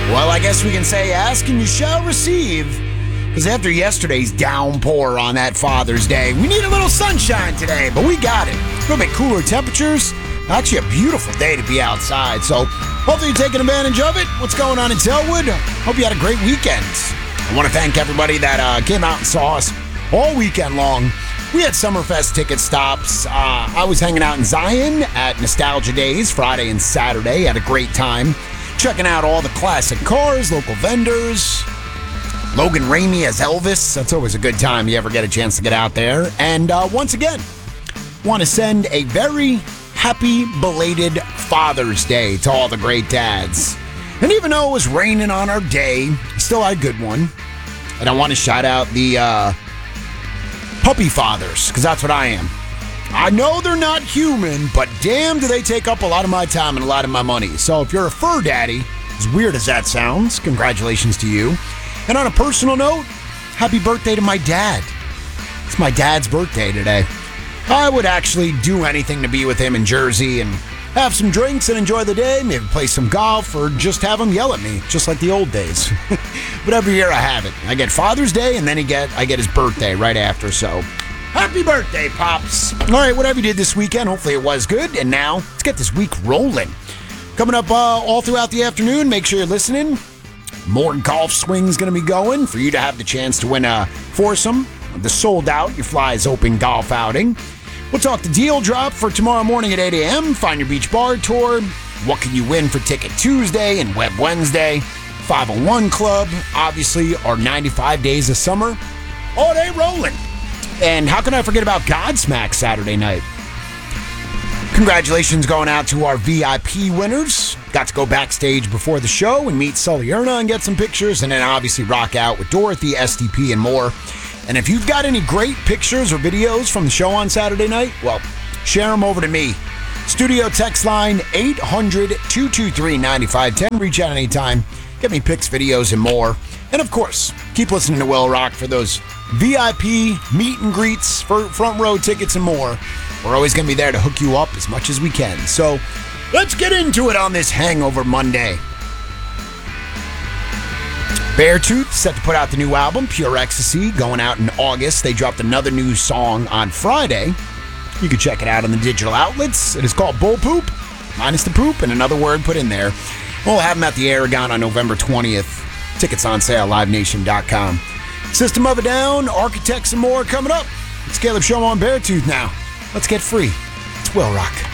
Well, I guess we can say ask and you shall receive. Because after yesterday's downpour on that Father's Day, we need a little sunshine today, but we got it. A little bit cooler temperatures. Actually, a beautiful day to be outside. So hopefully you're taking advantage of it. What's going on in Selwood? Hope you had a great weekend. I want to thank everybody that came out and saw us all weekend long. We had Summerfest ticket stops. I was hanging out in Zion at Nostalgia Days Friday and Saturday. Had a great time checking out all the classic cars, local vendors. Logan Ramey as Elvis. That's always a good time you ever get a chance to get out there. And once again, want to send a very happy belated Father's Day to all the great dads. And even though it was raining on our day, still had a good one. And I want to shout out the puppy fathers, because that's what I am. I know they're not human, but damn do they take up a lot of my time and a lot of my money. So if you're a fur daddy, as weird as that sounds, congratulations to you. And on a personal note, happy birthday to my dad. It's my dad's birthday today. I would actually do anything to be with him in Jersey and have some drinks and enjoy the day, maybe play some golf or just have him yell at me, just like the old days. But every year I have it. I get Father's Day and then I get his birthday right after, so happy birthday, Pops. All right, whatever you did this weekend, hopefully it was good. And now, let's get this week rolling. Coming up all throughout the afternoon, make sure you're listening. More golf swings going to be going for you to have the chance to win a foursome, the sold out Your Flies Open golf outing. We'll talk the deal drop for tomorrow morning at 8 a.m., Find Your Beach Bar Tour, what can you win for Ticket Tuesday and Web Wednesday, 501 Club, obviously our 95 days of summer, all day rolling. And how can I forget about Godsmack Saturday night? Congratulations going out to our VIP winners. Got to go backstage before the show and meet Sully Erna and get some pictures, and then obviously rock out with Dorothy, STP, and more. And if you've got any great pictures or videos from the show on Saturday night, well, share them over to me. Studio text line 800-223-9510. Reach out anytime. Get me pics, videos, and more. And of course, keep listening to Will Rock for those VIP meet and greets, for front row tickets, and more. We're always going to be there to hook you up as much as we can. So let's get into it on this Hangover Monday. Beartooth set to put out the new album, Pure Ecstasy, going out in August. They dropped another new song on Friday. You can check it out on the digital outlets. It is called Bull Poop, minus the poop, and another word put in there. We'll have them at the Aragon on November 20th. Tickets on sale, livenation.com. System of a Down, Architects, and more coming up. It's Caleb Show on Beartooth now. Let's get free. It's Will Rock.